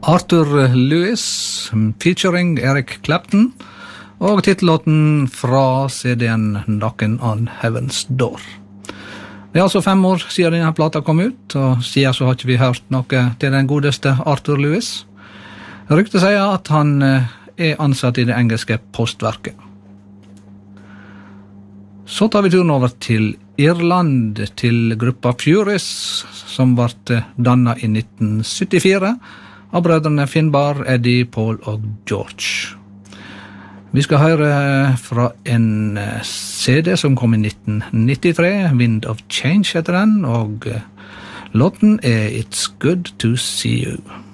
Arthur Lewis featuring Eric Clapton og titellåten fra CD-en Knockin' on Heaven's Door. Det altså 5 år siden denne plata kom ut, og siden så har ikke vi hørt noe til den godeste Arthur Lewis. Ryktet sier at han er ansatt i det engelske postverket. Så tar vi turen over til Irland, til gruppa Furies, som ble dannet i 1974 av brødrene Finbar, Eddie, Paul og George. Vi skal høre fra en CD som kom i 1993, Wind of Change heter den, og låten er It's Good to See You.